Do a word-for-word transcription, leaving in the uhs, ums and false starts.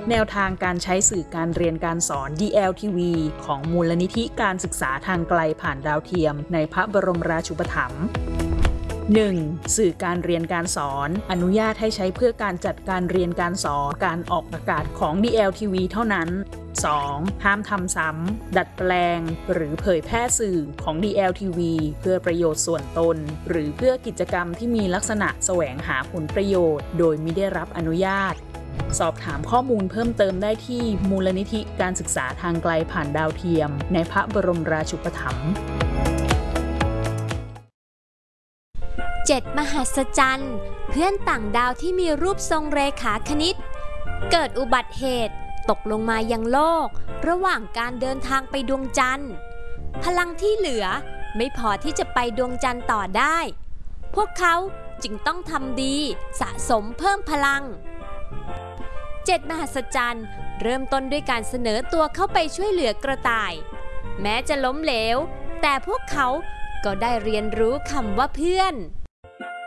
แนวทางการใช้สื่อการเรียนการสอน ดี แอล ที วี ของมูลนิธิการศึกษาทางไกลผ่านดาวเทียมในพระบรมราชูปถัมภ์ หนึ่ง. สื่อการเรียนการสอนอนุญาตให้ใช้เพื่อการจัดการเรียนการสอนการออกอากาศของ ดี แอล ที วี เท่านั้น สอง. ห้ามทำซ้ำดัดแปลงหรือเผยแพร่สื่อของ ดี แอล ที วี เพื่อประโยชน์ส่วนตนหรือเพื่อกิจกรรมที่มีลักษณะแสวงหาผลประโยชน์โดยมิได้รับอนุญาตสอบถามข้อมูลเพิ่มเติมได้ที่มูลนิธิการศึกษาทางไกลผ่านดาวเทียมในพระบรมราชูปถัมภ์เจ็ดมหัศจรรย์เพื่อนต่างดาวที่มีรูปทรงเรขาคณิตเกิดอุบัติเหตุตกลงมายังโลกระหว่างการเดินทางไปดวงจันทร์พลังที่เหลือไม่พอที่จะไปดวงจันทร์ต่อได้พวกเขาจึงต้องทำดีสะสมเพิ่มพลังเจ็ดมหัศจรรย์เริ่มต้นด้วยการเสนอตัวเข้าไปช่วยเหลือกระต่ายแม้จะล้มเหลวแต่พวกเขาก็ได้เรียนรู้คำว่าเพื่อน